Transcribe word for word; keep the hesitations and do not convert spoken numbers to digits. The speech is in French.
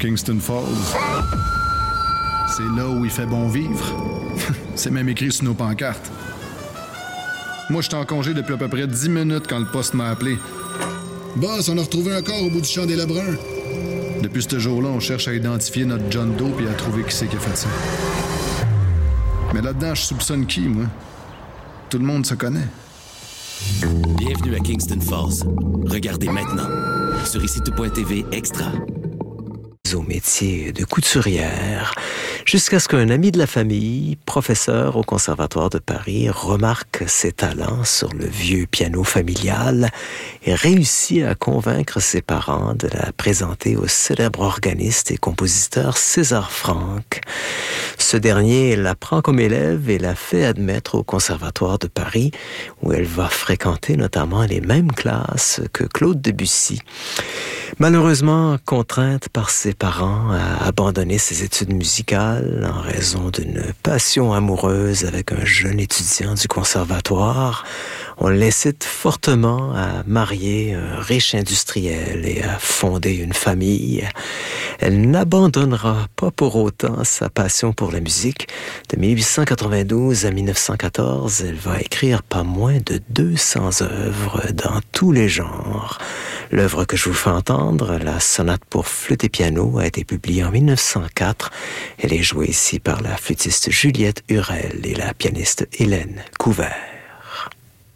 Kingston Falls. C'est là où il fait bon vivre. C'est même écrit sur nos pancartes. Moi, j'étais en congé depuis à peu près dix minutes quand le poste m'a appelé. Boss, on a retrouvé un corps au bout du champ des Lebrun. Depuis ce jour-là, on cherche à identifier notre John Doe et à trouver qui c'est qui a fait ça. Mais là-dedans, je soupçonne qui, moi? Tout le monde se connaît. Bienvenue à Kingston Falls. Regardez maintenant sur ici tout point t v Extra. Au métier de couturière, jusqu'à ce qu'un ami de la famille, professeur au Conservatoire de Paris, remarque ses talents sur le vieux piano familial et réussit à convaincre ses parents de la présenter au célèbre organiste et compositeur César Franck. Ce dernier la prend comme élève et la fait admettre au Conservatoire de Paris, où elle va fréquenter notamment les mêmes classes que Claude Debussy. Malheureusement, contrainte par ses parents à abandonner ses études musicales en raison d'une passion amoureuse avec un jeune étudiant du conservatoire, on l'incite fortement à marier un riche industriel et à fonder une famille. Elle n'abandonnera pas pour autant sa passion pour la musique. De dix-huit cent quatre-vingt-douze à mille neuf cent quatorze, elle va écrire pas moins de deux cents œuvres dans tous les genres. L'œuvre que je vous fais entendre, la sonate pour flûte et piano, a été publiée en mille neuf cent quatre. Elle est jouée ici par la flûtiste Juliette Hurel et la pianiste Hélène Couvert.